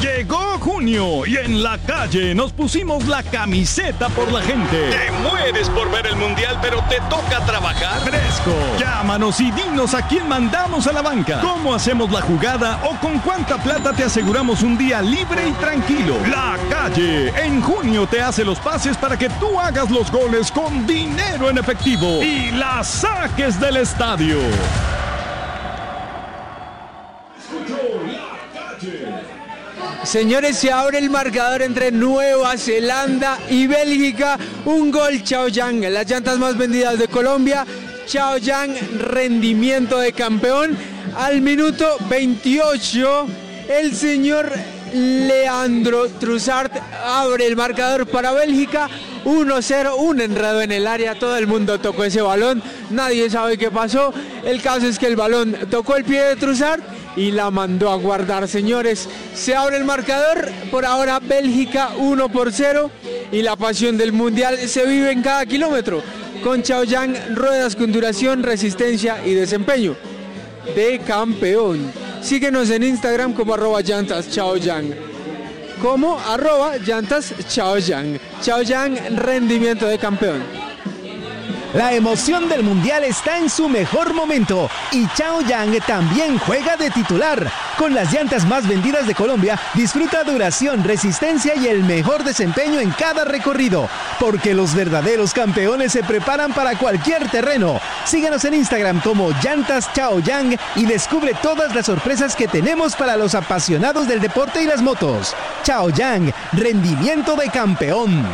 Llegó junio y en la calle nos pusimos la camiseta por la gente. Te mueres por ver el mundial, pero te toca trabajar. Fresco. Llámanos y dinos a quién mandamos a la banca, cómo hacemos la jugada o con cuánta plata te aseguramos un día libre y tranquilo. La calle en junio te hace los pases para que tú hagas los goles con dinero en efectivo y la saques del estadio. Señores, se abre el marcador entre Nueva Zelanda y Bélgica. Un gol, Chaoyang, las llantas más vendidas de Colombia. Chaoyang, rendimiento de campeón. Al minuto 28, el señor Leandro Trossard abre el marcador para Bélgica. 1-0, un enredo en el área, todo el mundo tocó ese balón, nadie sabe qué pasó. El caso es que el balón tocó el pie de Trossard y la mandó a guardar, señores. Se abre el marcador, por ahora Bélgica 1-0 y la pasión del mundial se vive en cada kilómetro. Con Chaoyang, ruedas con duración, resistencia y desempeño de campeón. Síguenos en Instagram como @llantaschaoyang. Como @llantaschaoyang. Chaoyang, rendimiento de campeón. La emoción del mundial está en su mejor momento y Chaoyang también juega de titular. Con las llantas más vendidas de Colombia, disfruta duración, resistencia y el mejor desempeño en cada recorrido. Porque los verdaderos campeones se preparan para cualquier terreno. Síguenos en Instagram como Llantas Chaoyang y descubre todas las sorpresas que tenemos para los apasionados del deporte y las motos. Chaoyang, rendimiento de campeón.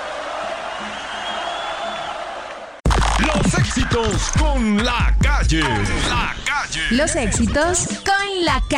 Los éxitos con la calle. Los éxitos con la calle.